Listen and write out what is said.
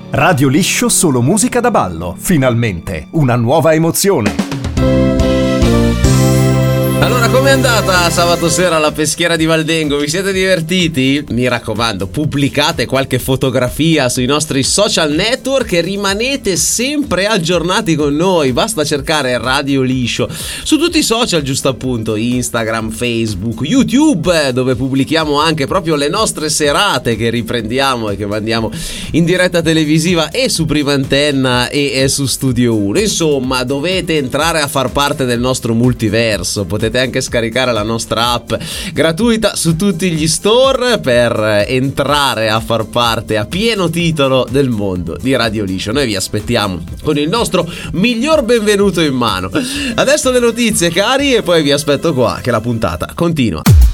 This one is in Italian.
Radio Liscio, solo musica da ballo. Finalmente, una nuova emozione. Allora, com'è andata sabato sera alla Peschiera di Valdengo? Vi siete divertiti? Mi raccomando, pubblicate qualche fotografia sui nostri social network e rimanete sempre aggiornati con noi. Basta cercare Radio Liscio su tutti i social, giusto appunto, Instagram, Facebook, YouTube, dove pubblichiamo anche proprio le nostre serate che riprendiamo e che mandiamo in diretta televisiva e su Prima Antenna e su Studio 1. Insomma, dovete entrare a far parte del nostro multiverso. Potete anche scaricare la nostra app gratuita su tutti gli store per entrare a far parte a pieno titolo del mondo di Radio Liscio. Noi vi aspettiamo con il nostro miglior benvenuto in mano. Adesso le notizie, cari, e poi vi aspetto qua che la puntata continua.